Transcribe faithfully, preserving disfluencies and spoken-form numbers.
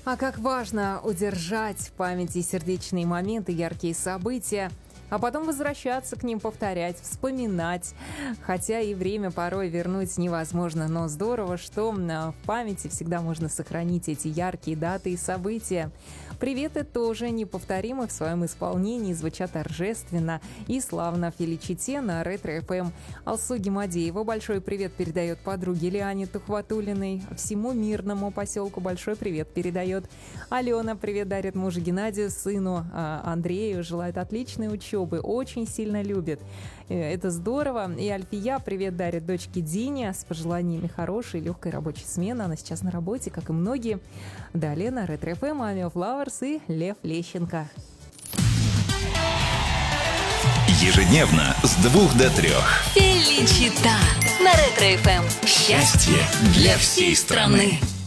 А как важно удержать в памяти сердечные моменты, яркие события, а потом возвращаться к ним, повторять, вспоминать. Хотя и время порой вернуть невозможно, но здорово, что в памяти всегда можно сохранить эти яркие даты и события. Приветы тоже неповторимы в своем исполнении, звучат торжественно и славно. Феличите на Ретро-эф эм. Алсу Гемадеева большой привет передает подруге Лиане Тухватуллиной. Всему мирному поселку большой привет передает. Алена привет дарит мужу Геннадию, сыну Андрею, желает отличной учебы, очень сильно любит. Это здорово. И Альфия привет дарит дочке Дине с пожеланиями хорошей, легкой рабочей смены. Она сейчас на работе, как и многие. Далее на Ретро-эф эм Амио Флауэрс и Лев Лещенко. Ежедневно с двух до трех. Феличита на Ретро-эф эм. Счастье для всей страны.